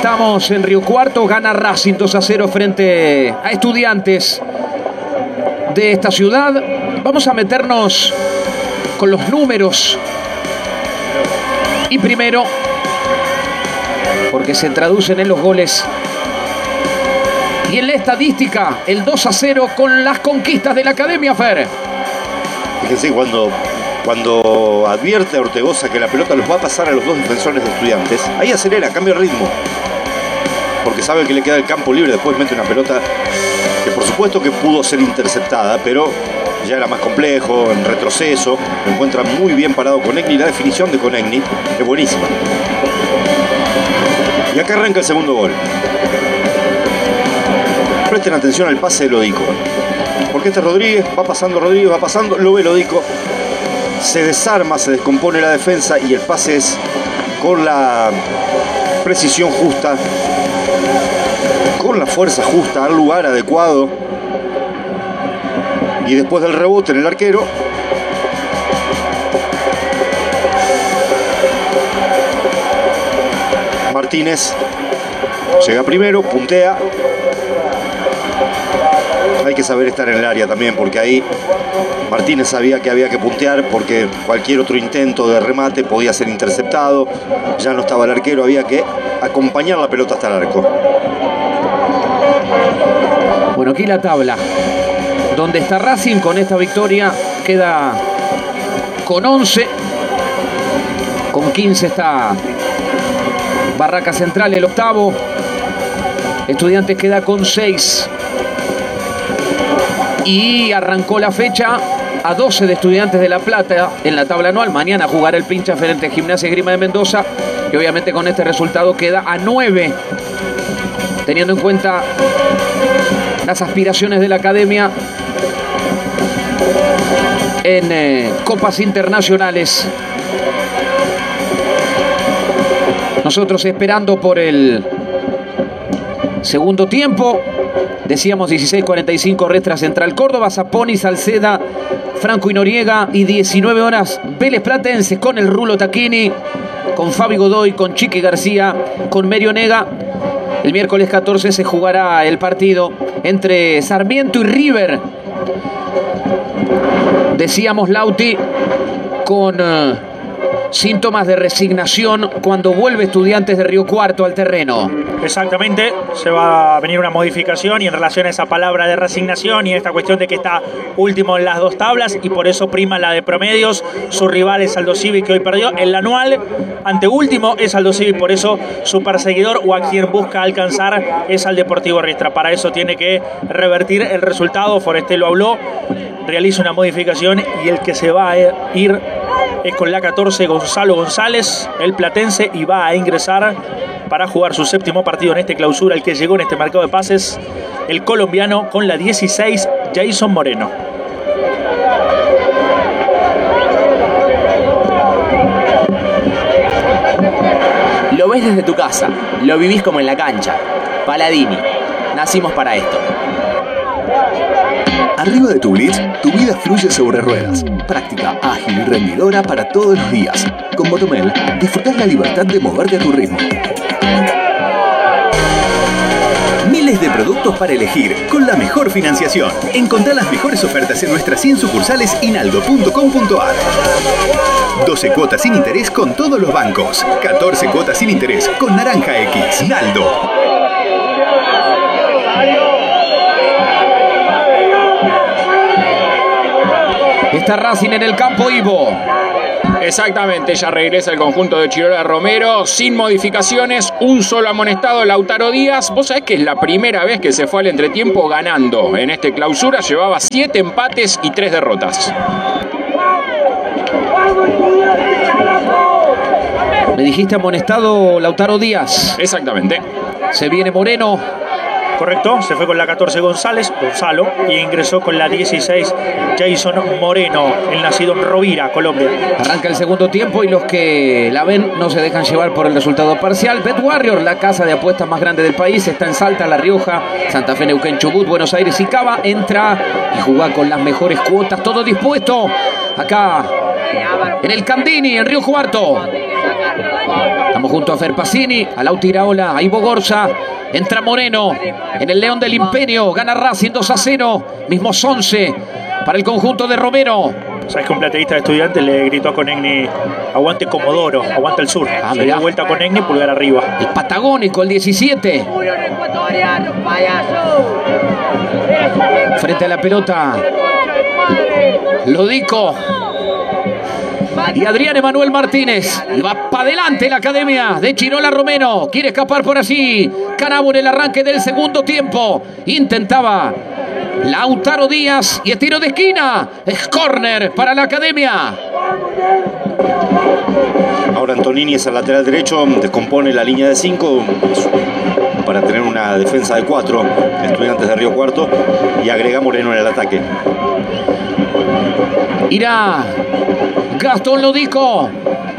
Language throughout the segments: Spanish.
estamos en Río Cuarto. Gana Racing 2-0 frente a Estudiantes de esta ciudad. Vamos a meternos con los números. Y primero, porque se traducen en los goles y en la estadística, el 2-0 con las conquistas de la Academia, Fer. Fíjense, cuando advierte a Ortegoza que la pelota los va a pasar a los dos defensores de Estudiantes, ahí acelera, cambia el ritmo, porque sabe que le queda el campo libre. Después mete una pelota que por supuesto que pudo ser interceptada, pero ya era más complejo, en retroceso. Lo encuentra muy bien parado Konechny. La definición de Konechny es buenísima. Y acá arranca el segundo gol. Presten atención al pase de Lodico, porque este Rodríguez, va pasando, lo ve Lodico, se desarma, se descompone la defensa y el pase es con la precisión justa, con la fuerza justa, al lugar adecuado. Y después del rebote en el arquero, Martínez llega primero, puntea. Hay que saber estar en el área también, porque ahí Martínez sabía que había que puntear, porque cualquier otro intento de remate podía ser interceptado. Ya no estaba el arquero, había que acompañar la pelota hasta el arco. Bueno, aquí la tabla. Donde está Racing con esta victoria queda con 11. Con 15 está Barraca Central, el octavo. Estudiantes queda con 6. Y arrancó la fecha a 12 de Estudiantes de La Plata en la tabla anual. Mañana jugará el pincha frente a Gimnasia y Esgrima de Mendoza. Y obviamente con este resultado queda a 9. Teniendo en cuenta las aspiraciones de la Academia en copas internacionales. Nosotros esperando por el segundo tiempo. Decíamos 16:45 Restra Central Córdoba, Zaponi, Salceda, Franco y Noriega. Y 19 horas Vélez Platense con el Rulo Tacchini, con Fabi Godoy, con Chiqui García, con Merionega. El miércoles 14 se jugará el partido entre Sarmiento y River. Decíamos Lauti con síntomas de resignación cuando vuelve Estudiantes de Río Cuarto al terreno. Exactamente, se va a venir una modificación y en relación a esa palabra de resignación y esta cuestión de que está último en las dos tablas y por eso prima la de promedios. Su rival es Aldo Civi, que hoy perdió. El anual anteúltimo es Aldo Civi, por eso su perseguidor o a quien busca alcanzar es al Deportivo Riestra. Para eso tiene que revertir el resultado. Foreste lo habló, realiza una modificación y el que se va a ir es con la 14 Gonzalo González, el platense, y va a ingresar para jugar su séptimo partido en este clausura, el que llegó en este mercado de pases, el colombiano, con la 16 Jason Moreno. Lo ves desde tu casa, lo vivís como en la cancha. Paladini, nacimos para esto. Arriba de tu Blitz, tu vida fluye sobre ruedas. Práctica, ágil y rendidora para todos los días. Con Motomel, disfrutás la libertad de moverte a tu ritmo. Miles de productos para elegir, con la mejor financiación. Encontrá las mejores ofertas en nuestras 100 sucursales y naldo.com.ar. 12 cuotas sin interés con todos los bancos. 14 cuotas sin interés con Naranja X. Naldo. Está Racing en el campo, Ivo. Exactamente, ya regresa el conjunto de Chirola Romero, sin modificaciones, un solo amonestado, Lautaro Díaz. Vos sabés que es la primera vez que se fue al entretiempo ganando en este clausura, llevaba 7 empates y 3 derrotas. Me dijiste amonestado Lautaro Díaz. Exactamente. Se viene Moreno. Correcto, se fue con la 14 Gonzalo, y ingresó con la 16 Jason Moreno, el nacido en Rovira, Colombia. Arranca el segundo tiempo y los que la ven no se dejan llevar por el resultado parcial. Bet Warrior, la casa de apuestas más grande del país, está en Salta, La Rioja, Santa Fe, Neuquén, Chubut, Buenos Aires y Cava. Entra y juega con las mejores cuotas, todo dispuesto acá en el Candini, en Río Cuarto. Estamos junto a Fer Pacini, a Lauti Iraola, a Ivo Gorza. Entra Moreno en el León del Imperio. Gana Racing 2-0. Mismos 11 para el conjunto de Romero. Sabes que un plateísta de Estudiantes le gritó a Conegni: aguante Comodoro, aguanta el sur. Se dio vuelta a Conegni, pulgar arriba. El patagónico, el 17. Frente a la pelota, Lodico y Adrián Emanuel Martínez. Y va para adelante la academia de Chirola Romero. Quiere escapar por allí Canabo en el arranque del segundo tiempo. Intentaba Lautaro Díaz y es tiro de esquina. Es córner para la academia. Ahora Antonini es el lateral derecho, descompone la línea de 5 para tener una defensa de 4, Estudiantes de Río Cuarto, y agrega Moreno en el ataque. Irá Gastón Lodico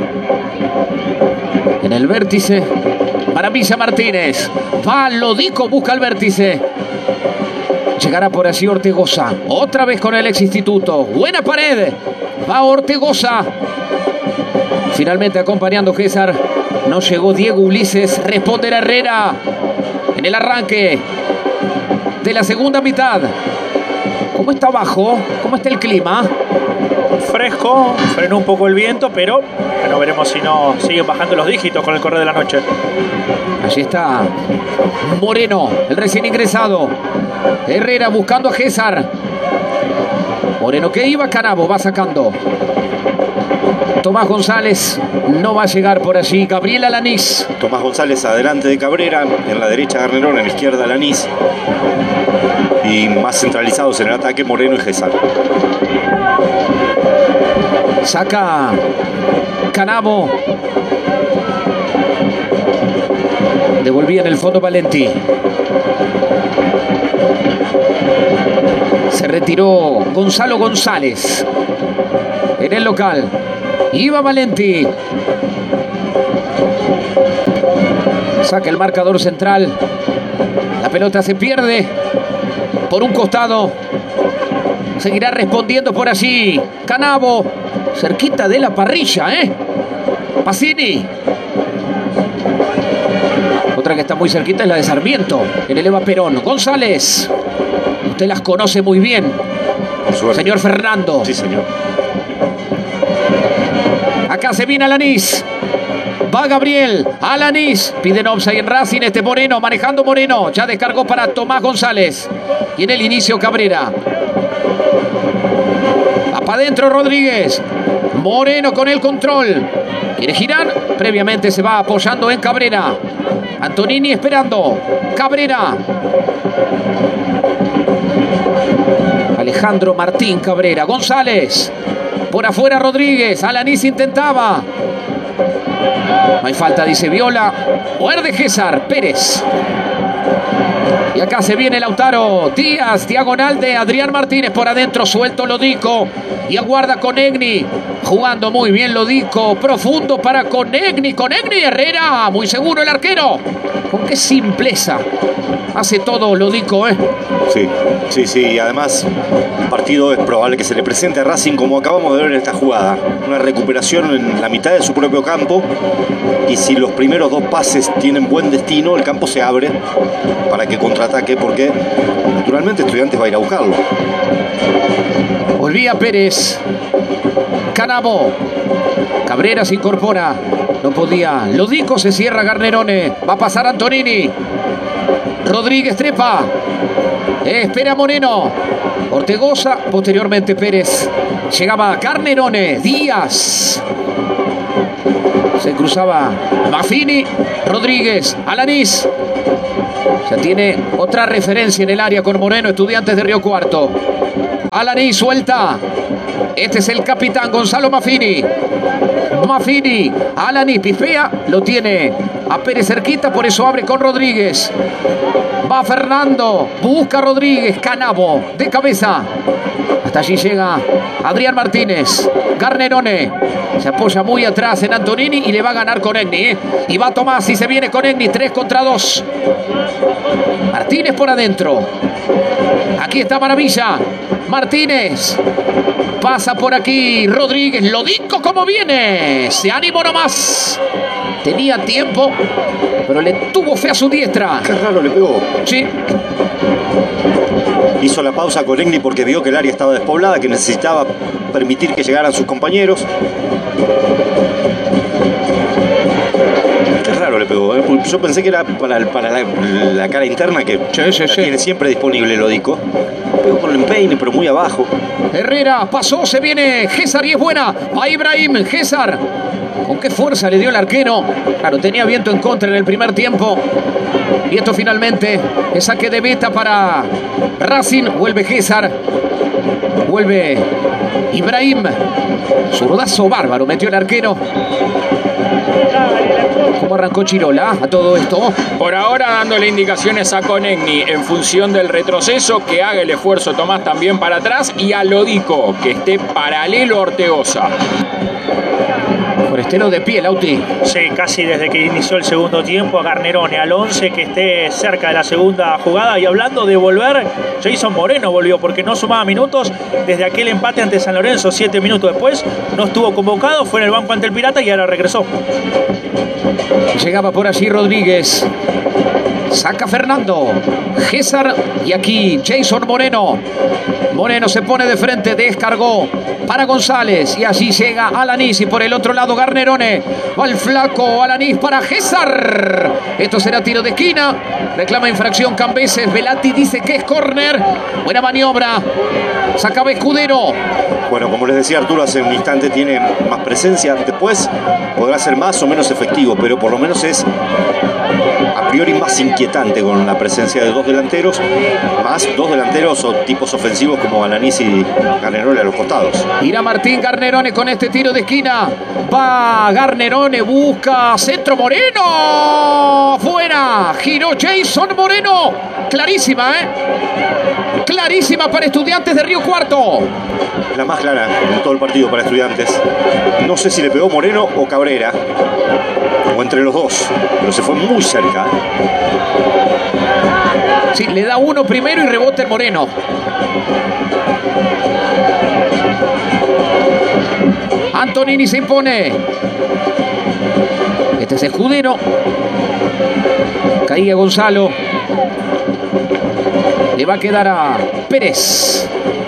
en el vértice. Maravilla Martínez. Va Lodico, busca el vértice. Llegará por allí Ortegoza. Otra vez con el ex instituto. Buena pared. Va Ortegoza. Finalmente acompañando César. No llegó Diego Ulises. Responde Herrera. En el arranque de la segunda mitad. ¿Cómo está abajo? ¿Cómo está el clima? Fresco, frenó un poco el viento, pero bueno, veremos si no siguen bajando los dígitos con el correr de la noche. Allí está Moreno, el recién ingresado. Herrera buscando a César. Moreno que iba, Canabo va sacando. Tomás González no va a llegar por allí. Gabriel Alanís. Tomás González adelante de Cabrera, en la derecha Garnerón, en la izquierda Alanís. Y más centralizados en el ataque Moreno y César. Saca Canabo. Devolvía en el fondo Valenti. Se retiró Gonzalo González en el local. Iba Valenti. Saca el marcador central. La pelota se pierde por un costado. Seguirá respondiendo por allí Canabo. Cerquita de la parrilla, Pacini. Otra que está muy cerquita es la de Sarmiento. En el Eva Perón. González. Usted las conoce muy bien. Señor Fernando. Sí, señor. Acá se viene Alanís. Va Gabriel. Alanís. Piden offside en Racing. Moreno. Manejando Moreno. Ya descargó para Tomás González. Y en el inicio Cabrera. Va para adentro Rodríguez. Moreno con el control. Quiere girar. Previamente se va apoyando en Cabrera. Antonini esperando. Cabrera. Alejandro Martín Cabrera. González. Por afuera Rodríguez. Alanís intentaba. No hay falta, dice Viola. Muerde César Pérez. Y acá se viene Lautaro Díaz. Diagonal de Adrián Martínez. Por adentro suelto Lodico. Y aguarda Conegni. Jugando muy bien Lodico. Profundo para Conegni. Conegni Herrera. Muy seguro el arquero. Con qué simpleza hace todo Lodico, Sí. Y además, el partido es probable que se le presente a Racing como acabamos de ver en esta jugada. Una recuperación en la mitad de su propio campo. Y si los primeros 2 pases tienen buen destino, el campo se abre para que contraataque, porque naturalmente Estudiantes va a ir a buscarlo. Volvía Pérez. Canabo. Cabrera se incorpora. No podía. Lodico se cierra Garnerone. Va a pasar Antonini. Rodríguez trepa. Espera Moreno. Ortegoza. Posteriormente Pérez. Llegaba Garnerone. Díaz. Se cruzaba Maffini. Rodríguez. Alanís. Ya tiene otra referencia en el área con Moreno. Estudiantes de Río Cuarto. Alanís suelta. Este es el capitán Gonzalo Maffini. Maffini. Alanís pifea. Lo tiene a Pérez cerquita. Por eso abre con Rodríguez. Va Fernando. Busca Rodríguez. Canabo. De cabeza. Hasta allí llega Adrián Martínez. Garnerone. Se apoya muy atrás en Antonini y le va a ganar Conegni. Y va Tomás y se viene Conegni. 3 contra 2. Martínez por adentro. Aquí está Maravilla. Martínez. Pasa por aquí Rodríguez. Lodico como viene. Se animó nomás. Tenía tiempo, pero le tuvo fe a su diestra. Qué raro le pegó. Sí. Hizo la pausa con Egni porque vio que el área estaba despoblada, que necesitaba permitir que llegaran sus compañeros. Qué raro le pegó, ¿eh? Yo pensé que era para la cara interna que tiene siempre disponible el Lodico. Pegó con el empeine, pero muy abajo. Herrera pasó, se viene Gésar y es buena. Va Ibrahim, Gésar. ¿Con qué fuerza le dio el arquero? Claro, tenía viento en contra en el primer tiempo. Y esto finalmente es saque de meta para Racing. Vuelve Gésar. Vuelve Ibrahim. Zurdazo bárbaro metió el arquero. ¿Cómo arrancó Chirola a todo esto? Por ahora dándole indicaciones a Conegni en función del retroceso, que haga el esfuerzo Tomás también para atrás, y a Lodico, que esté paralelo a Ortegoza. Forestero de pie, Lauti. Sí, casi desde que inició el segundo tiempo a Garnerone, al 11, que esté cerca de la segunda jugada. Y hablando de volver, Jason Moreno volvió porque no sumaba minutos desde aquel empate ante San Lorenzo. 7 minutos después no estuvo convocado, fue en el banco ante el Pirata y ahora regresó. Llegaba por allí Rodríguez. Saca Fernando. Gésar y aquí Jason Moreno. Moreno se pone de frente, descargó para González y allí llega Alanís y por el otro lado Garnerone. Va el flaco Alanís para Gésar. Esto será tiro de esquina. Reclama infracción Cambeses. Velati dice que es córner. Buena maniobra. Sacaba Escudero. Bueno, como les decía Arturo hace un instante, tiene más presencia. Después podrá ser más o menos efectivo, pero por lo menos es a priori más inquietante con la presencia de dos delanteros, más dos delanteros o tipos ofensivos como Alanís y Garnerone a los costados. Irá Martín Garnerone con este tiro de esquina. Va Garnerone, busca centro Moreno. Fuera. Giró Jason Moreno. Clarísima, clarísima para Estudiantes de Río Cuarto. La más clara en todo el partido para Estudiantes. No sé si le pegó Moreno o Cabrera, o entre los dos, pero se fue muy cerca. Sí, le da uno primero y rebota el Moreno. Antonini se impone. Este es Escudero. Caía Gonzalo. Le va a quedar a Pérez.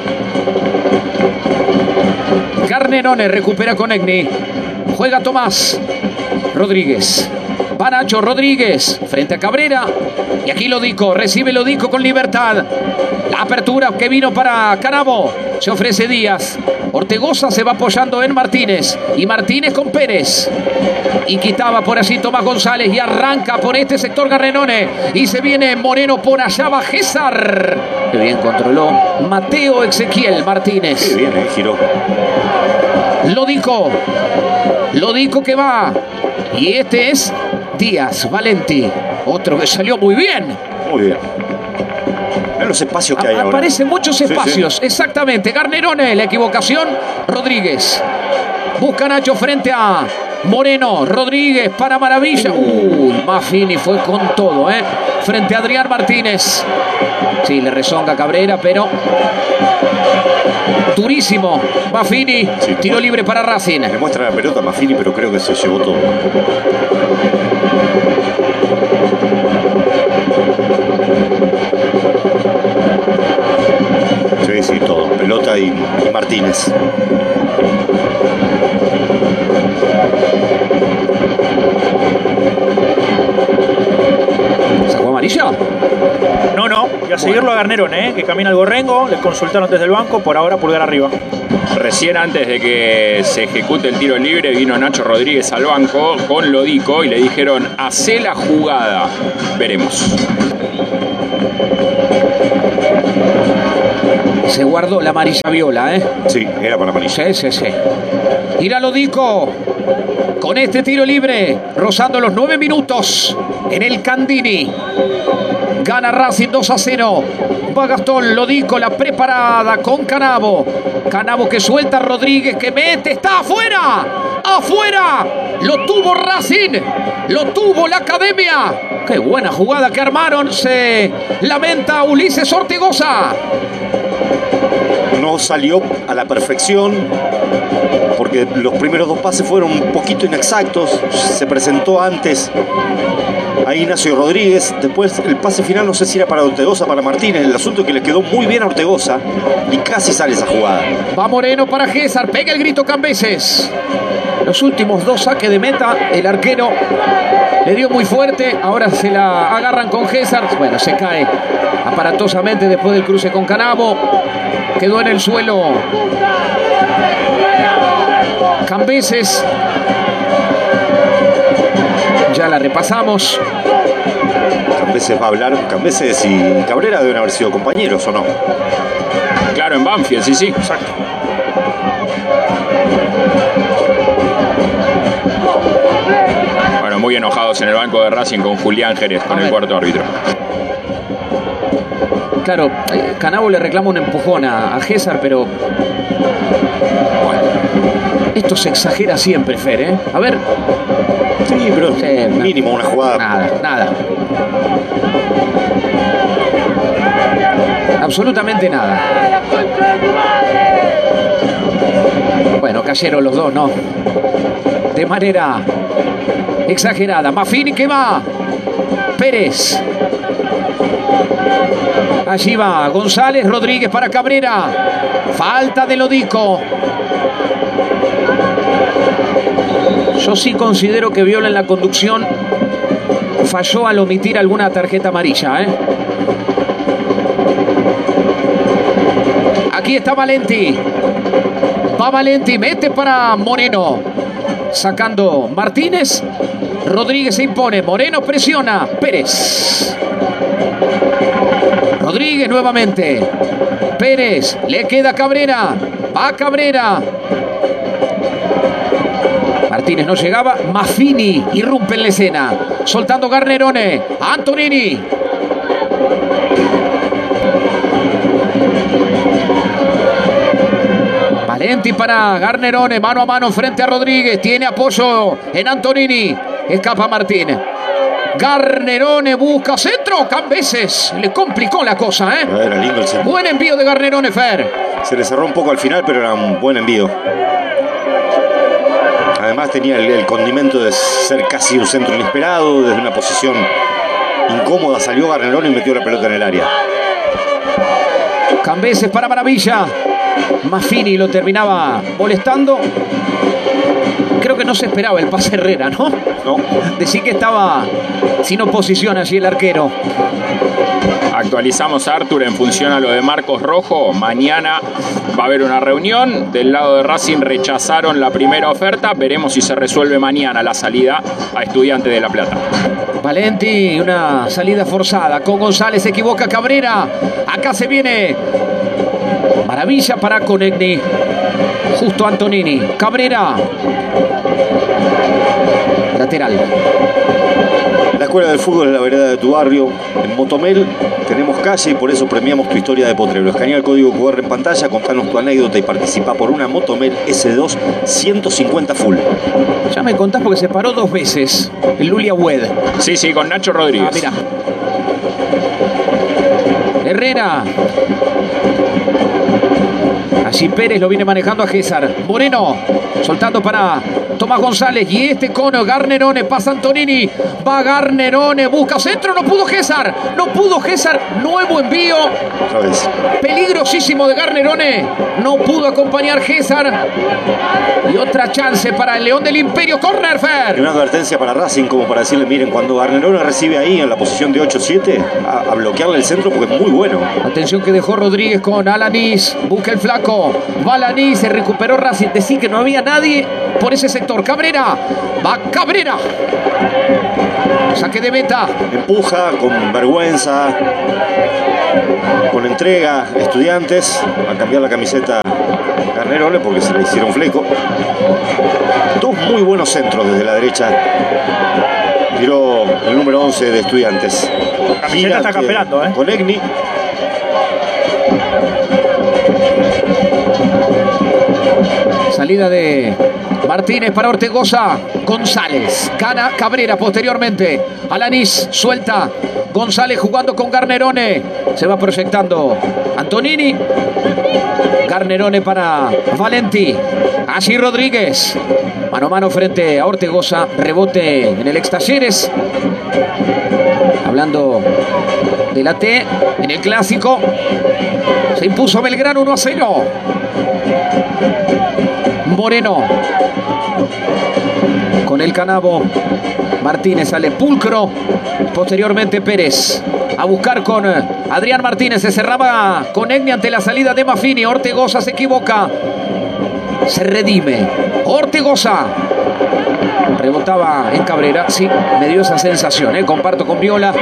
Garnerone recupera con Egni. Juega Tomás Rodríguez. Va Nacho Rodríguez frente a Cabrera. Y aquí Lodico. Recibe Lodico con libertad. La apertura que vino para Canabo. Se ofrece Díaz. Ortegoza se va apoyando en Martínez. Y Martínez con Pérez. Y quitaba por allí Tomás González. Y arranca por este sector Garnerone. Y se viene Moreno por allá. Va Gésar. Qué bien controló Mateo Ezequiel Martínez. Qué bien, giró. Lodico. Lodico que va. Y este es Díaz Valenti. Otro que salió muy bien. Muy bien. En los espacios que hay ahora. Aparecen muchos espacios. Sí, sí. Exactamente. Garnerone, la equivocación. Rodríguez. Busca Nacho frente a Moreno. Rodríguez para Maravilla. Maffini fue con todo, frente a Adrián Martínez. Sí, le rezonga Cabrera, pero durísimo. Maffini, sí, tiro libre para Racing. Le muestra la pelota a Maffini, pero creo que se llevó todo. Sí, todo. Pelota y Martínez. ¿Sacó amarilla? No. Y a seguirlo a Garnerone, que camina al Gorrengo. Le consultaron desde el banco. Por ahora, pulgar arriba. Recién antes de que se ejecute el tiro libre vino Nacho Rodríguez al banco con Lodico y le dijeron: hacé la jugada. Veremos. Se guardó la amarilla Viola, Sí, era para amarilla. Sí. Irá Lodico con este tiro libre, rozando los 9 minutos en el Candini. Gana Racing 2-0. Va Gastón, Lodico, la preparada con Canabo. Canabo que suelta a Rodríguez, que mete, está afuera. ¡Afuera! Lo tuvo Racing. Lo tuvo la Academia. Qué buena jugada que armaron. Se lamenta Ulises Ortegoza. no salió a la perfección, porque los primeros 2 pases fueron un poquito inexactos. Se presentó antes a Ignacio Rodríguez, después el pase final no sé si era para Ortegoza, para Martínez. El asunto es que le quedó muy bien a Ortegoza y casi sale esa jugada. Va Moreno para Gésar, pega el grito Cambeses. Los últimos 2 saques de meta, el arquero le dio muy fuerte, ahora se la agarran con Gésar. Bueno, se cae aparatosamente después del cruce con Canavo. Quedó en el suelo Cambeses. Ya la repasamos. Cambeses va a hablar. Cambeses y Cabrera deben haber sido compañeros, ¿o no? Claro, en Banfield, sí, sí. Exacto. Bueno, muy enojados en el banco de Racing con Julián Jerez, con el cuarto árbitro. Claro, Canavo le reclama un empujón a Gésar, pero bueno, esto se exagera siempre, Fer, ¿eh? A ver. Sí, pero mínimo una jugada. Nada. Absolutamente nada. Bueno, cayeron los dos, ¿no? De manera exagerada. Maffini que va. Pérez. Allí va González, Rodríguez para Cabrera. Falta de Lodico. Yo sí considero que Viola en la conducción falló al omitir alguna tarjeta amarilla, ¿eh? Aquí está Valenti. Va Valenti, mete para Moreno. Sacando Martínez. Rodríguez se impone. Moreno presiona. Pérez. Rodríguez nuevamente. Pérez. Le queda Cabrera. Va Cabrera. Martínez no llegaba. Maffini irrumpe en la escena. Soltando Garnerone. Antonini. Valenti para Garnerone. Mano a mano frente a Rodríguez. Tiene apoyo en Antonini. Escapa Martínez. Garnerone busca centro. Cambeses. Le complicó la cosa, ¿eh? Era lindo el centro. Buen envío de Garnerone, Fer. Se le cerró un poco al final, pero era un buen envío. Además tenía el condimento de ser casi un centro inesperado. Desde una posición incómoda salió Garnerone y metió la pelota en el área. Cambeses para Maravilla. Maffini lo terminaba molestando. Creo que no se esperaba el pase Herrera, ¿no? No. Decir que estaba sin oposición allí el arquero. Actualizamos a Arthur en función a lo de Marcos Rojo. Mañana va a haber una reunión. Del lado de Racing rechazaron la primera oferta. Veremos si se resuelve mañana la salida a Estudiantes de La Plata. Valenti, una salida forzada. Con González se equivoca Cabrera. Acá se viene Maravilla para Conegni. Justo Antonini. Cabrera. Lateral. La escuela del fútbol es la vereda de tu barrio. En Motomel tenemos calle y por eso premiamos tu historia de potrero. Escanea el código QR en pantalla, contanos tu anécdota y participa por una Motomel S2 150 full. Ya me contás porque se paró 2 veces el Lulia Wed. Sí, sí, con Nacho Rodríguez. Mira. Herrera. Allí Pérez lo viene manejando a Gésar. Moreno soltando para Tomás González. Y este con Garnerone. Pasa Antonini. Va Garnerone. Busca centro. No pudo Gésar. No pudo Gésar. Nuevo envío. Otra vez. Peligrosísimo de Garnerone. No pudo acompañar Gésar. Y otra chance para el León del Imperio. Corner, Fer. Y una advertencia para Racing como para decirle, miren, cuando Garnerone recibe ahí en la posición de 8-7, a bloquearle el centro porque es muy bueno. Atención que dejó Rodríguez con Alanís. Busca el flaco. Va Alanís. Se recuperó Racing. Decir que no había nadie por ese sector. Cabrera. Va Cabrera. Saque de meta. Empuja con vergüenza, con entrega. Estudiantes a cambiar la camiseta Garnerone porque se le hicieron fleco. 2 muy buenos centros desde la derecha. Tiró el número 11 de Estudiantes. La camiseta está campeando, ¿eh? Con Egni. Salida de Martínez para Ortegoza. González. Gana Cabrera posteriormente. Alanis suelta. González jugando con Garnerone. Se va proyectando Antonini. Garnerone para Valenti. Allí Rodríguez. Mano a mano frente a Ortegoza. Rebote en el Extalleres. Hablando de la T en el clásico. Se impuso Belgrano 1-0. Moreno. Con el Canabo. Martínez sale pulcro. Posteriormente Pérez. A buscar con Adrián Martínez. Se cerraba con Egni ante la salida de Maffini. Ortegoza se equivoca. Se redime. Ortegoza. Rebotaba en Cabrera. Sí, me dio esa sensación. Comparto con Viola.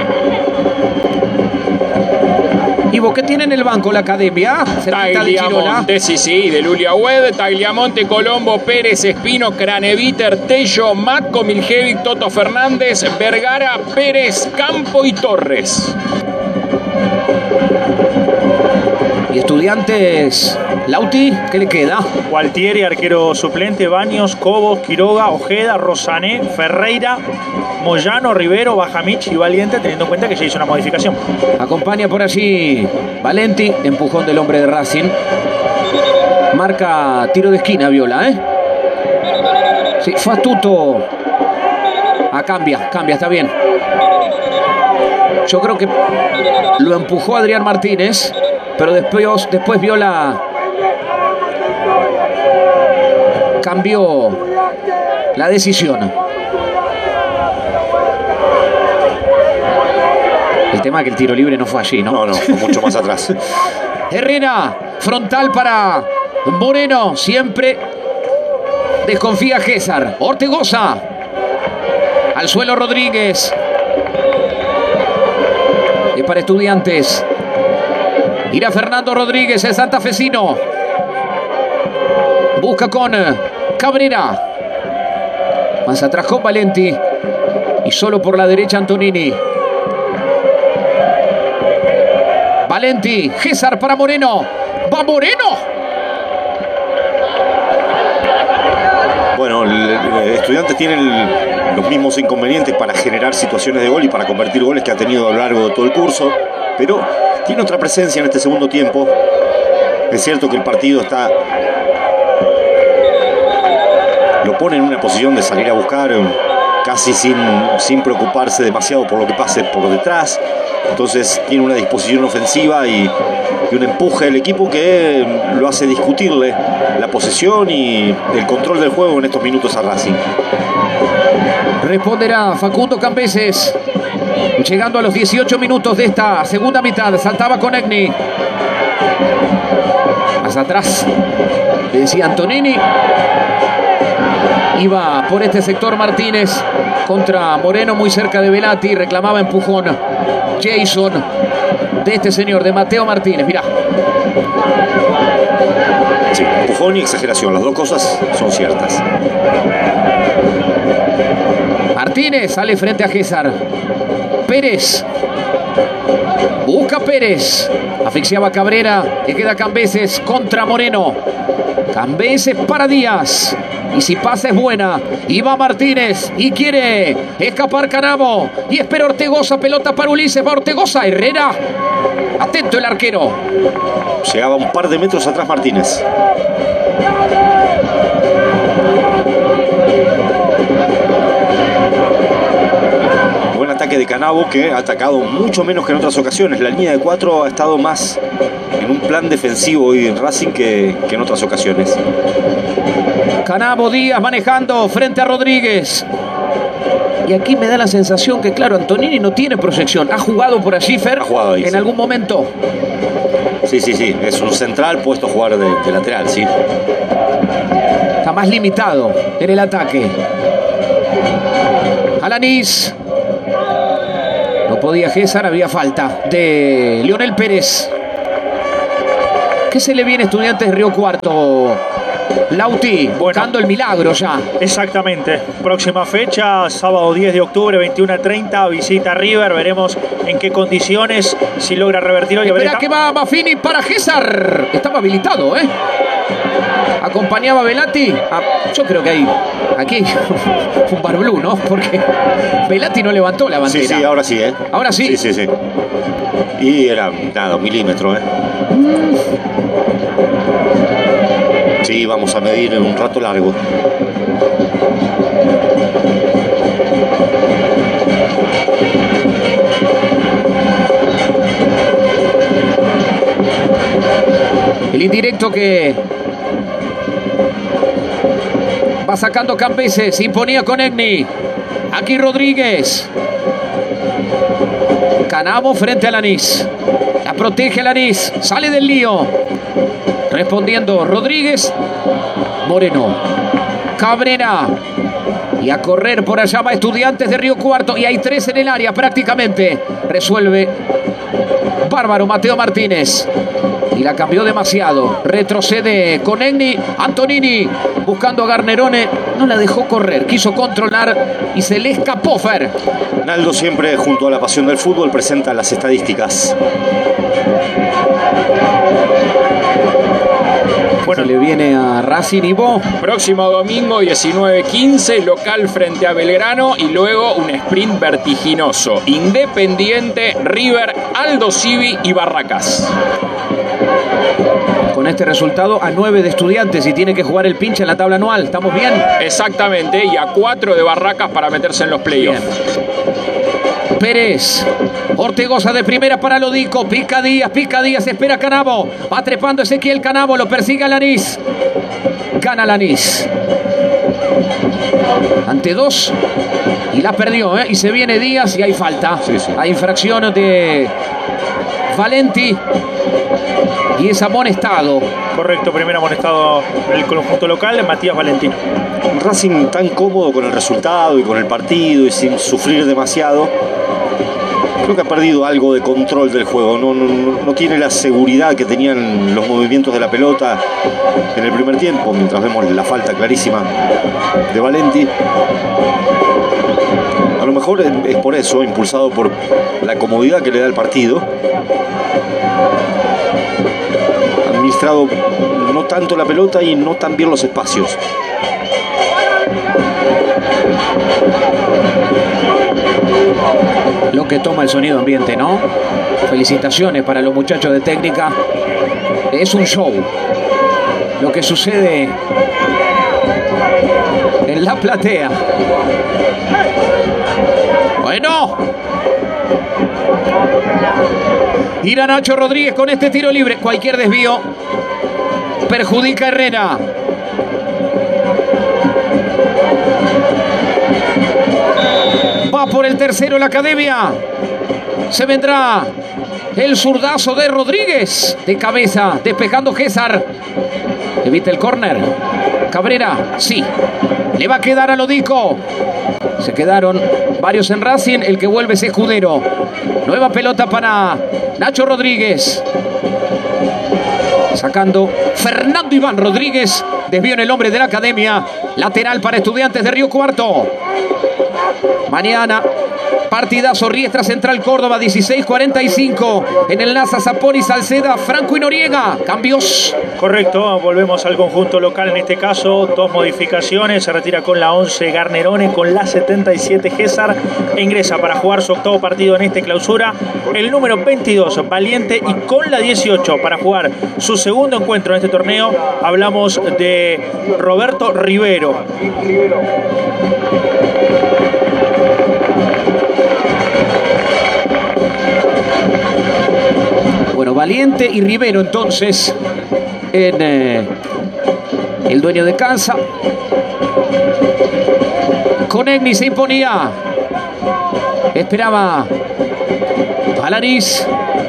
Ivo, ¿qué tiene en el banco la academia? Tagliamonte, sí, de Lulia Wed, Tagliamonte, Colombo, Pérez, Espino, Craneviter, Tello, Matco, Miljevic, Toto Fernández, Vergara, Pérez, Campo y Torres. Y Estudiantes, Lauti, ¿qué le queda? Gualtieri, arquero suplente, Baños, Cobos, Quiroga, Ojeda, Rosané, Ferreira, Moyano, Rivero, Bajamich y Valiente, teniendo en cuenta que ya hizo una modificación. Acompaña por allí Valenti, empujón del hombre de Racing. Marca tiro de esquina, Viola, Sí, fue astuto. Cambia, está bien. Yo creo que lo empujó Adrián Martínez, pero después Viola cambió la decisión. El tema es que el tiro libre no fue allí, ¿no? No, fue mucho más atrás. Herrera, frontal para Moreno. Siempre desconfía César. Ortegoza. Al suelo Rodríguez. Es para Estudiantes. Irá Fernando Rodríguez, el santafesino. Busca con Cabrera. Más atrás con Valenti. Y solo por la derecha Antonini. Valenti, César para Moreno. ¡Va Moreno! Bueno, Estudiantes tienen los mismos inconvenientes para generar situaciones de gol y para convertir goles que ha tenido a lo largo de todo el curso, pero tiene otra presencia en este segundo tiempo. Es cierto que el partido lo pone en una posición de salir a buscar casi sin preocuparse demasiado por lo que pase por detrás. Entonces tiene una disposición ofensiva y un empuje del equipo que lo hace discutirle la posesión y el control del juego en estos minutos a Racing. Responderá Facundo Cambeses. Llegando a los 18 minutos de esta segunda mitad. Saltaba con Egni. Más atrás le decía Antonini. Iba por este sector Martínez contra Moreno, muy cerca de Velati. Reclamaba empujón Jason de este señor, de Mateo Martínez. Mirá. Sí, empujón y exageración, las dos cosas son ciertas. Martínez sale frente a César. Pérez. Busca Pérez. Asfixiaba Cabrera. Le queda Cambeses contra Moreno. Cambeses para Díaz. Y si pasa es buena. Y va Martínez. Y quiere escapar Canabo. Y espera Ortegoza. Pelota para Ulises. Va Ortegoza. Herrera. Atento el arquero. Llegaba un par de metros atrás Martínez. Buen ataque de Canabo, que ha atacado mucho menos que en otras ocasiones. La línea de 4 ha estado más en un plan defensivo hoy en Racing que en otras ocasiones. Canabo, Díaz manejando frente a Rodríguez. Y aquí me da la sensación que, claro, Antonini no tiene proyección. Ha jugado por allí, Fer, ahí, en algún momento. Sí. Es un central puesto a jugar de lateral, sí. Está más limitado en el ataque. Alanis. No podía César, había falta de Leonel Pérez. ¿Qué se le viene a Estudiantes de Río Cuarto? Lauti, buscando el milagro ya. Exactamente. Próxima fecha, sábado 10 de octubre, 21:30, visita River. Veremos en qué condiciones, si logra revertir hoy. Espera que va Maffini para César. Estaba habilitado, Acompañaba Velati. Yo creo que aquí un bar blue, ¿no? Porque Velati no levantó la bandera. Sí, ahora sí, ¿eh? Ahora sí. Sí. Y era, nada, 1 milímetro, ¿eh? Sí, vamos a medir en un rato largo. El indirecto que va sacando Campese. Se imponía con Egni. Aquí Rodríguez. Canavo frente a Lanís. La protege Lanís. Sale del lío. Respondiendo Rodríguez. Moreno. Cabrera. Y a correr por allá va Estudiantes de Río Cuarto. Y hay 3 en el área prácticamente. Resuelve bárbaro Mateo Martínez. Y la cambió demasiado. Retrocede con Egni. Antonini buscando a Garnerone. No la dejó correr. Quiso controlar y se le escapó Fer. Naldo siempre junto a la pasión del fútbol presenta las estadísticas. Bueno, se le viene a Racing y Bo. Próximo domingo 19:15, local frente a Belgrano y luego un sprint vertiginoso. Independiente, River, Aldo Civi y Barracas. Con este resultado a 9 de Estudiantes y tiene que jugar el pinche en la tabla anual. ¿Estamos bien? Exactamente, y a 4 de Barracas para meterse en los playoffs. Pérez. Ortegoza de primera para Lodico. Pica Díaz, espera Canavo. Va trepando Ezequiel Canavo, lo persigue a Lanís. Gana Lanís. Ante 2. Y la perdió, ¿eh? Y se viene Díaz y hay falta. Sí. Hay infracción de Valenti. Y es amonestado. Correcto, primer amonestado del conjunto local, Matías Valentino. Un Racing tan cómodo con el resultado y con el partido y sin sufrir demasiado. Creo que ha perdido algo de control del juego. No tiene la seguridad que tenían los movimientos de la pelota en el primer tiempo, mientras vemos la falta clarísima de Valenti. A lo mejor es por eso, impulsado por la comodidad que le da el partido. Ha administrado no tanto la pelota y no tan bien los espacios. Lo que toma el sonido ambiente, ¿no? Felicitaciones para los muchachos de técnica. Es un show. Lo que sucede en la platea. Bueno. Irá Nacho Rodríguez con este tiro libre. Cualquier desvío perjudica a Herrera. Va por el tercero la academia. Se vendrá el zurdazo de Rodríguez. De cabeza, despejando César. Evita el córner. Cabrera, sí. Le va a quedar a Lodico. Se quedaron varios en Racing. El que vuelve es Escudero. Nueva pelota para Nacho Rodríguez. Sacando Fernando Iván Rodríguez. Desvío en el hombre de la academia. Lateral para Estudiantes de Río Cuarto. Mañana, partidazo Riestra Central Córdoba, 16:45. En el NASA Saponi, Salceda, Franco y Noriega. Cambios. Correcto, volvemos al conjunto local en este caso. 2 modificaciones. Se retira con la 11 Garnerone, con la 77 César. E ingresa para jugar su 8º partido en esta clausura el número 22 Valiente, y con la 18 para jugar su 2º encuentro en este torneo. Hablamos de Roberto Rivero. Bueno, Valiente y Rivero entonces en el dueño de casa. Con Egni se imponía. Esperaba a Lanís.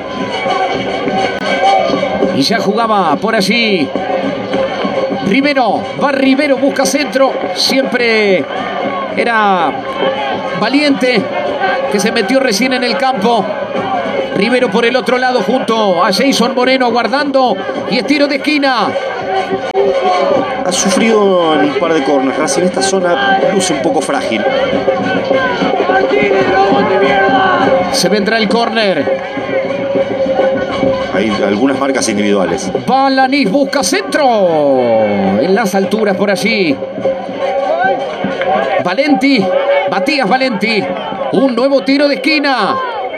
Y ya jugaba por allí Rivero. Va Rivero, busca centro. Siempre era Valiente, que se metió recién en el campo. Rivero por el otro lado junto a Jason Moreno aguardando. Y es tiro de esquina. Ha sufrido en un par de corners. Racing en esta zona luce un poco frágil. Se vendrá el córner. Hay algunas marcas individuales. Va Alanis, busca centro. En las alturas por allí. Valenti, Matías Valenti. Un nuevo tiro de esquina.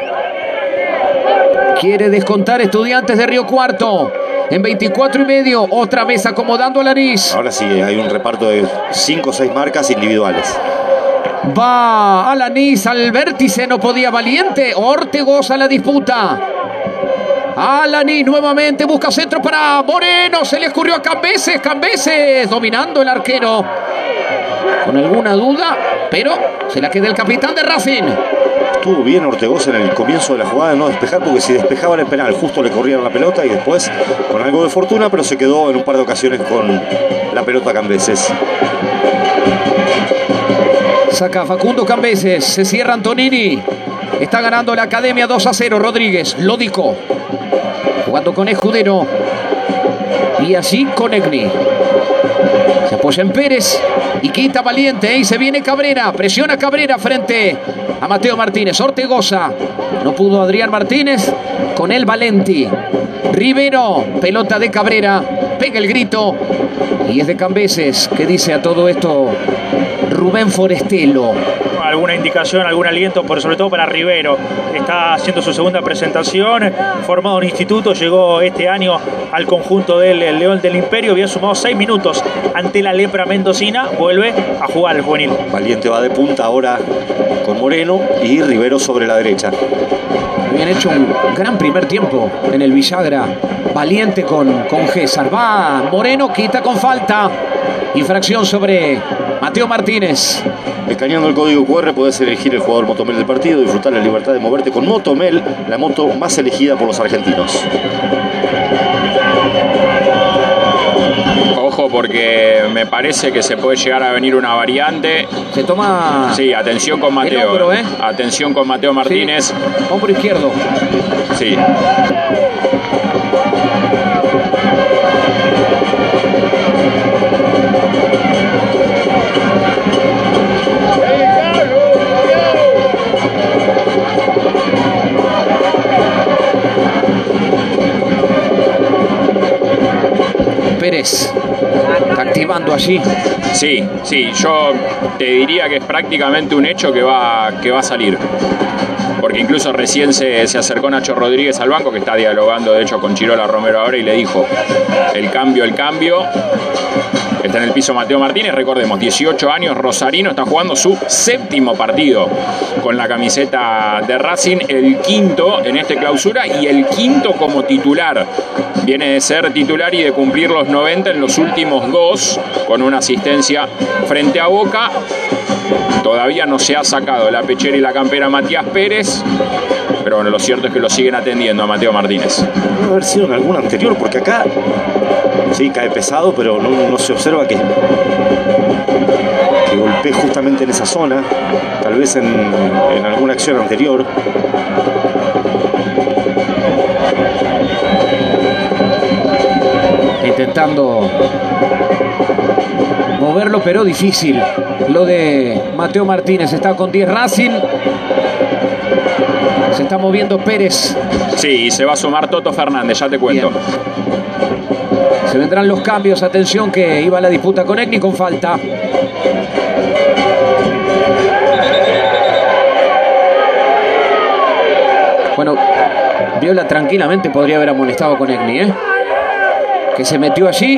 Quiere descontar Estudiantes de Río Cuarto. En 24,5. Otra vez acomodando a Alanis. Ahora sí, hay un reparto de 5 o 6 marcas individuales. Va Alanis al vértice. No podía Valiente. Ortegoza la disputa. Alanis nuevamente busca centro para Moreno. Se le escurrió a Cambeses. Cambeses dominando el arquero. Con alguna duda, pero se la queda el capitán de Racing. Estuvo bien Ortegoza en el comienzo de la jugada de no despejar, porque si despejaba el penal, justo le corrieron la pelota y después con algo de fortuna, pero se quedó en un par de ocasiones con la pelota Cambeses. Saca Facundo Cambeses, se cierra Antonini. Está ganando la Academia 2-0. Rodríguez, Lódico. Jugando con Escudero. Y así con Egni. Se apoya en Pérez y quita Valiente. Y se viene Cabrera. Presiona Cabrera frente a Mateo Martínez. Ortegoza. No pudo Adrián Martínez. Con él Valenti. Rivero. Pelota de Cabrera. Pega el grito. Y es de Cambeses. ¿Qué dice a todo esto Rubén Forestelo? Alguna indicación, algún aliento, pero sobre todo para Rivero. Está haciendo su segunda presentación, formado en instituto, llegó este año al conjunto del León del Imperio, había sumado 6 minutos ante la Lepra mendocina, vuelve a jugar el juvenil. Valiente va de punta ahora con Moreno y Rivero sobre la derecha. Habían hecho un gran primer tiempo en el Villagra. Valiente con César. Va Moreno, quita con falta. Infracción sobre Mateo Martínez. Escaneando el código QR puedes elegir el jugador Motomel del partido y disfrutar la libertad de moverte con Motomel, la moto más elegida por los argentinos. Ojo porque me parece que se puede llegar a venir una variante. Se toma... Sí, atención con Mateo. El hombro, ¿eh? Atención con Mateo Martínez. Sí. Hombro izquierdo. Sí. Pérez está activando allí. Sí, yo te diría que es prácticamente un hecho que va a salir. Porque incluso recién se acercó Nacho Rodríguez al banco, que está dialogando de hecho con Chirola Romero ahora, y le dijo el cambio. Está en el piso Mateo Martínez, recordemos, 18 años, rosarino, está jugando su 7º partido con la camiseta de Racing, el 5º en este clausura y el 5º como titular. Viene de ser titular y de cumplir los 90 en los últimos 2, con una asistencia frente a Boca. Todavía no se ha sacado la pechera y la campera Matías Pérez, pero bueno, lo cierto es que lo siguen atendiendo a Mateo Martínez. Debe haber sido en alguna anterior, porque acá sí cae pesado, pero no se observa que golpee justamente en esa zona, tal vez en alguna acción anterior. Intentando moverlo, pero difícil. Lo de Mateo Martínez. Está con 10 Racing. Se está moviendo Pérez. Sí, y se va a sumar Toto Fernández, ya te cuento. Bien. Se vendrán los cambios. Atención que iba la disputa con Egni con falta. Bueno, Viola tranquilamente podría haber amonestado con Egni, que se metió allí.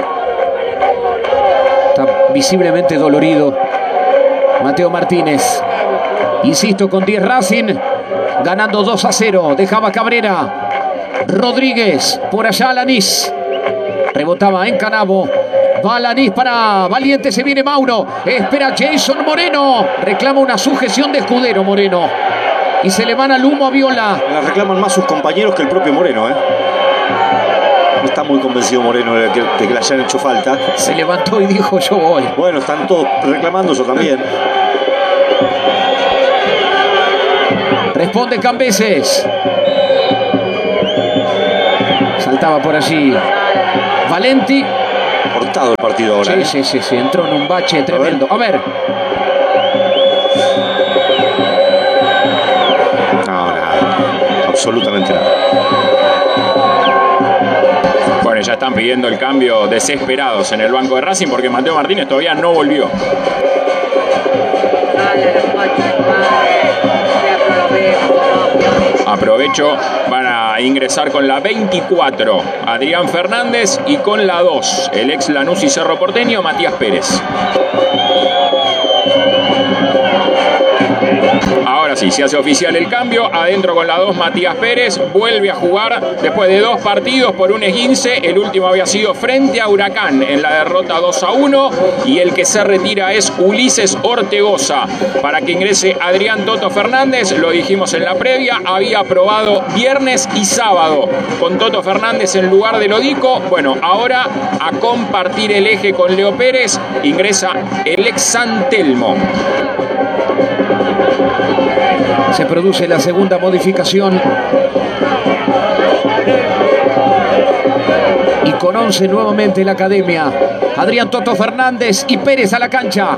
Está visiblemente dolorido Mateo Martínez. Insisto, con 10 Racing, ganando 2-0. Dejaba Cabrera. Rodríguez, por allá Alanis. Rebotaba en Canavo. Va Alanis para Valiente, se viene Mauro. Espera Jason Moreno. Reclama una sujeción de Escudero Moreno. Y se le van al humo a Viola. La reclaman más sus compañeros que el propio Moreno, No está muy convencido Moreno de que le hayan hecho falta. Se levantó y dijo yo voy. Bueno, están todos reclamando, yo también. Responde Cambeses. Saltaba por allí Valenti. Cortado el partido ahora. Sí. Entró en un bache tremendo. A ver. No, nada. Absolutamente nada. están pidiendo el cambio desesperados en el banco de Racing porque Mateo Martínez todavía no volvió. Aprovecho, van a ingresar con la 24 Adrián Fernández y con la 2 el ex Lanús y Cerro Porteño Matías Pérez. Ahora sí, se hace oficial el cambio. Adentro con la 2 Matías Pérez. Vuelve a jugar después de 2 partidos por un esguince. El último había sido frente a Huracán en la derrota 2-1. Y el que se retira es Ulises Ortegoza. Para que ingrese Adrián Toto Fernández, lo dijimos en la previa, había probado viernes y sábado con Toto Fernández en lugar de Lodico. Bueno, ahora a compartir el eje con Leo Pérez ingresa el ex San Telmo. Se produce la segunda modificación. Y con 11 nuevamente la academia. Adrián Toto Fernández y Pérez a la cancha.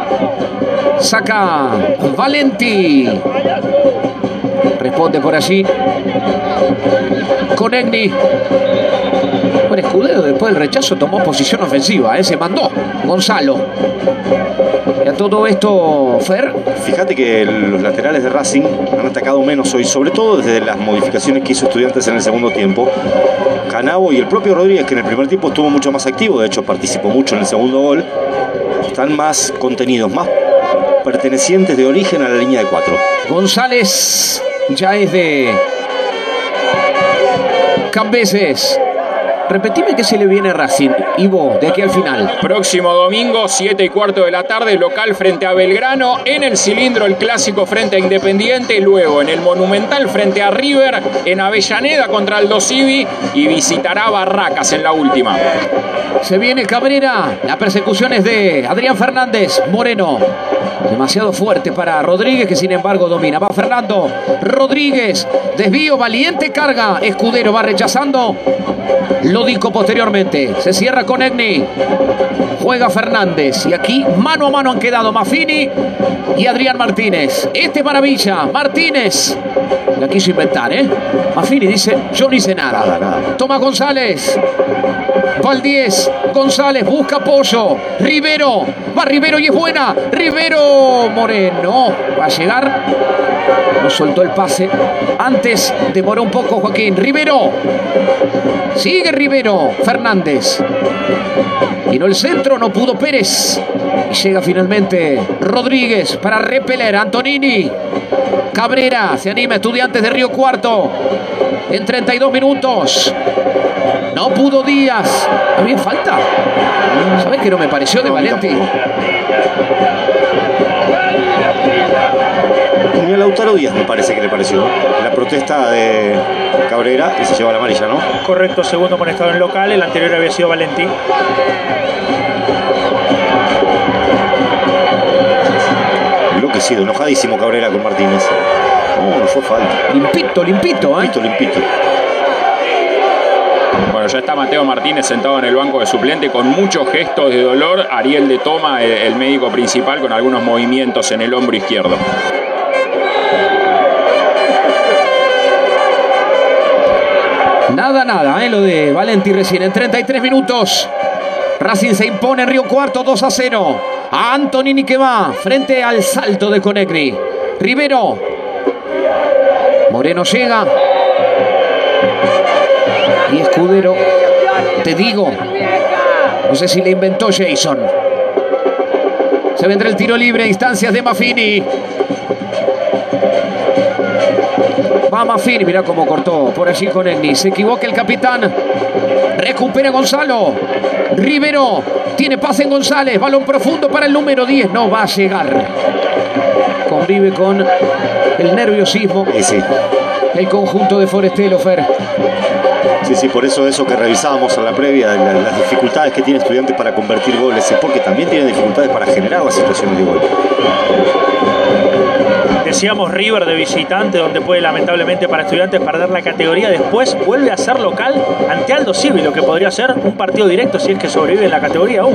Saca Valenti. Responde por allí Conegni. Bueno, Escudero después del rechazo tomó posición ofensiva. Se mandó Gonzalo. Y a todo esto, Fer. Fíjate que los laterales de Racing han atacado menos hoy, sobre todo desde las modificaciones que hizo Estudiantes en el segundo tiempo. Canavo y el propio Rodríguez, que en el primer tiempo estuvo mucho más activo, de hecho participó mucho en el segundo gol, están más contenidos, más pertenecientes de origen a la línea de 4. González ya es de Cambeses. Repetime qué se le viene a Racing, Ivo, de aquí al final. Próximo domingo, 7:15 de la tarde, local frente a Belgrano. En el Cilindro, el clásico frente a Independiente. Luego en el Monumental frente a River. En Avellaneda contra Aldo Civi. Y visitará Barracas en la última. Se viene Cabrera. La persecución es de Adrián Fernández. Moreno. Demasiado fuerte para Rodríguez, que sin embargo domina. Va Fernando Rodríguez. Desvío, valiente carga. Escudero va rechazando. Lodico posteriormente. Se cierra con Egni. Juega Fernández. Y aquí mano a mano han quedado Maffini y Adrián Martínez. Este es maravilla. Martínez. La quiso inventar, Maffini dice, yo no hice nada. Toma González. Valdés. González busca apoyo. Rivero. Va Rivero y es buena. Rivero. Moreno. Va a llegar. No soltó el pase. Antes demoró un poco Joaquín. Rivero. Sigue Rivero. Fernández. Tiró el centro. No pudo Pérez. Y llega finalmente Rodríguez para repeler. Antonini. Cabrera. Se anima Estudiantes de Río Cuarto. En 32 minutos. No pudo Díaz. ¿También falta? ¿Sabés que no me pareció de Valenti? Ni a Lautaro Díaz me parece que le pareció. La protesta de Cabrera y se lleva la amarilla, ¿no? Correcto, segundo amonestado en local. El anterior había sido Valenti. Enloquecido, enojadísimo Cabrera con Martínez. No fue falta. Limpito. Limpito. Bueno, ya está Mateo Martínez sentado en el banco de suplente con muchos gestos de dolor. Ariel de Toma, el médico principal, con algunos movimientos en el hombro izquierdo. Nada, lo de Valenti recién. En 33 minutos. Racing se impone en Río Cuarto 2-0. A Antonini que va frente al salto de Conegri. Rivero. Moreno llega. Y Escudero, te digo, no sé si le inventó Jason. Se vendrá el tiro libre a instancias de Maffini. Va Maffini, mira cómo cortó por allí con Egni. Se equivoca el capitán. Recupera Gonzalo. Rivero, tiene pase en González. Balón profundo para el número 10. No va a llegar. Convive con el nerviosismo. Sí. El conjunto de Forestelo, Fer. Sí, por eso que revisábamos en la previa, las dificultades que tiene Estudiantes para convertir goles, es porque también tiene dificultades para generar las situaciones de gol. Decíamos River de visitante, donde puede lamentablemente para Estudiantes perder la categoría. Después vuelve a ser local ante Aldo Civi, lo que podría ser un partido directo si es que sobrevive en la categoría aún.